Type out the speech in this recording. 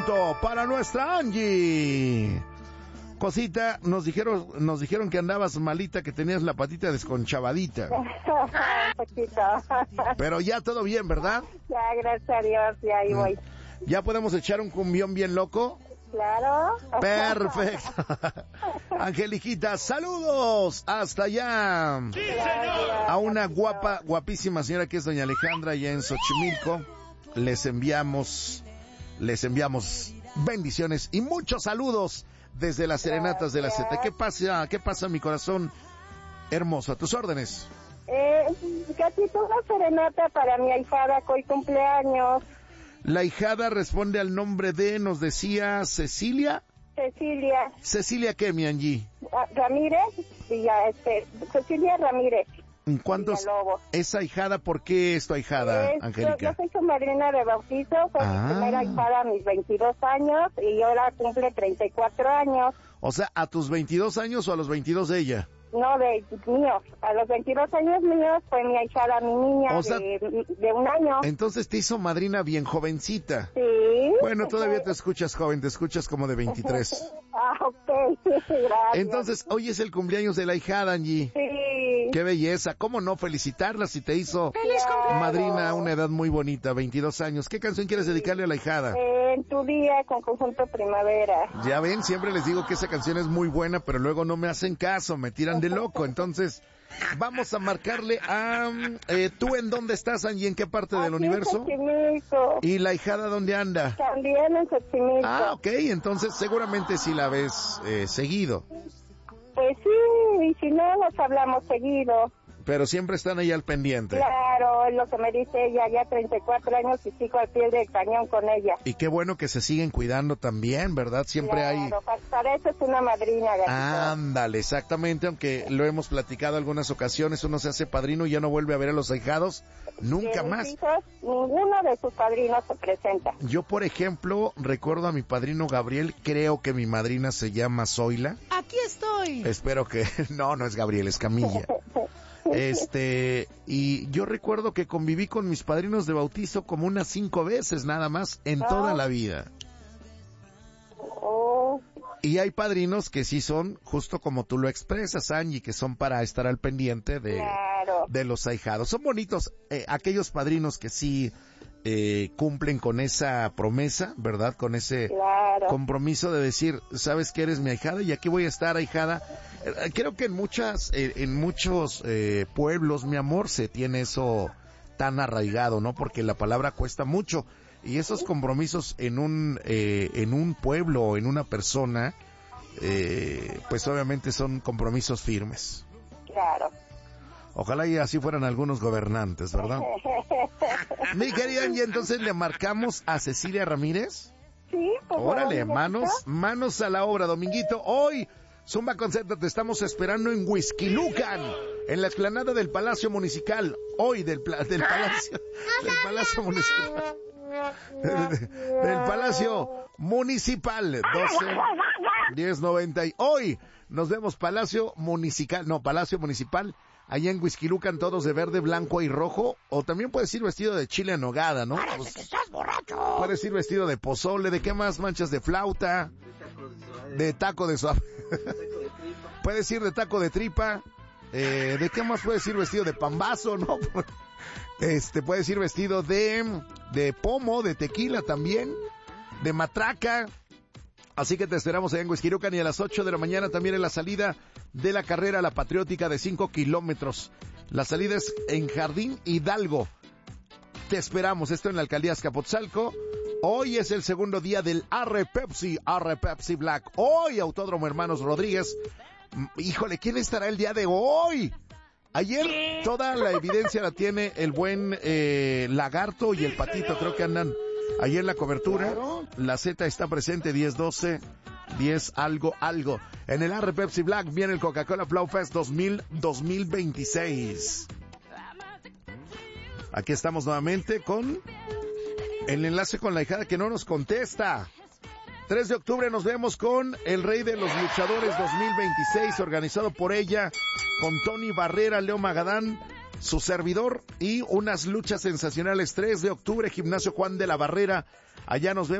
punto para nuestra Angie. Cosita, nos dijeron que andabas malita, que tenías la patita desconchavadita. Un poquito. Pero ya todo bien, ¿verdad? Ya, gracias a Dios, ya ahí voy. ¿Ya podemos echar un cumbión bien loco? Claro. Perfecto. Angeliquita, saludos hasta allá. Sí, señor. A una guapísima señora que es doña Alejandra allá en Xochimilco. Les enviamos bendiciones y muchos saludos desde las serenatas de la Z. ¿Qué pasa, mi corazón hermoso? A tus órdenes. Casi toda serenata para mi ahijada que hoy cumpleaños. La ahijada responde al nombre de, nos decía, Cecilia. ¿Cecilia qué, mi Angie? Ramírez, Cecilia Ramírez. ¿Cuántos? ¿Es ahijada? ¿Por qué es tu ahijada, Angélica? Yo soy su madrina de bautizo, fue mi primera ahijada a mis 22 años y ahora cumple 34 años. O sea, ¿a tus 22 años o a los 22 de ella? No, de míos. A los 22 años míos fue mi ahijada, mi niña, o sea, de un año. Entonces te hizo madrina bien jovencita. Sí. Bueno, todavía te escuchas joven, te escuchas como de 23. Ok, gracias. Entonces, hoy es el cumpleaños de la ahijada, Angie. Sí. Qué belleza, ¿cómo no felicitarla si te hizo madrina a una edad muy bonita, 22 años? ¿Qué canción quieres dedicarle a la ahijada? En tu día con Conjunto Primavera. Ya ven, siempre les digo que esa canción es muy buena, pero luego no me hacen caso, me tiran de loco. Entonces, vamos a marcarle a... ¿tú en dónde estás, Angie? ¿En qué parte del universo? En Xochimilco. ¿Y la ahijada dónde anda? También en Xochimilco. Ah, ok, entonces seguramente sí la ves seguido. Pues sí, y si no, nos hablamos seguido. Pero siempre están ahí al pendiente. Claro, es lo que me dice ella, ya 34 años y sigo al pie del cañón con ella. Y qué bueno que se siguen cuidando también, ¿verdad? Siempre hay... Para eso es una madrina, gatito. Ándale, exactamente, aunque lo hemos platicado algunas ocasiones, uno se hace padrino y ya no vuelve a ver a los ahijados nunca más. Hijos, ninguno de sus padrinos se presenta. Yo, por ejemplo, recuerdo a mi padrino Gabriel, creo que mi madrina se llama Zoila. Aquí estoy. Espero que... No es Gabriel, es Camilla. Y yo recuerdo que conviví con mis padrinos de bautizo como unas 5 veces nada más en toda la vida. Y hay padrinos que sí son, justo como tú lo expresas, Angie, que son para estar al pendiente de los ahijados. Son bonitos aquellos padrinos que sí cumplen con esa promesa, ¿verdad? Con ese compromiso de decir, sabes que eres mi ahijada y aquí voy a estar, ahijada. Creo que en muchos pueblos, mi amor, se tiene eso tan arraigado, ¿no? Porque la palabra cuesta mucho. Y esos compromisos en un pueblo o en una persona, pues obviamente son compromisos firmes. Claro. Ojalá y así fueran algunos gobernantes, ¿verdad? Mi querida Angie, entonces le marcamos a Cecilia Ramírez. Sí, pues. Órale, manos a la obra, Dominguito. Hoy, Zumba Concerto, te estamos esperando en Huixquilucan, en la explanada del Palacio Municipal. Hoy del Palacio Municipal. Del Palacio Municipal 12-10-90. Hoy nos vemos Palacio Municipal allá en Huixquilucan, todos de verde, blanco y rojo. O también puedes ir vestido de chile en nogada, ¿no? Parece que estás borracho. Puedes ir vestido de pozole, ¿de qué más? Manchas de flauta, de taco de suave. Puedes ir de taco de tripa. ¿De qué más puedes ir vestido? De pambazo, ¿no? Puedes ir vestido de pomo, de tequila también, de matraca. Así que te esperamos allá en Huixquilucan y a las 8 de la mañana también en la salida de la carrera La Patriótica de 5 kilómetros. La salida es en Jardín Hidalgo. Te esperamos, esto en la alcaldía Azcapotzalco. Hoy es el segundo día del Arre Pepsi Black. Hoy Autódromo Hermanos Rodríguez. Híjole, ¿quién estará el día de hoy? Ayer toda la evidencia la tiene el buen Lagarto y el Patito, creo que andan ahí en la cobertura. La Z está presente, 10-12, 10 algo. En el Arre Pepsi Black viene el Coca-Cola Flow Fest 2026. Aquí estamos nuevamente con el enlace con la hijada que no nos contesta. 3 de octubre nos vemos con el Rey de los Luchadores 2026, organizado por ella, con Tony Barrera, Leo Magadán, su servidor, y unas luchas sensacionales. 3 de octubre, Gimnasio Juan de la Barrera. Allá nos vemos.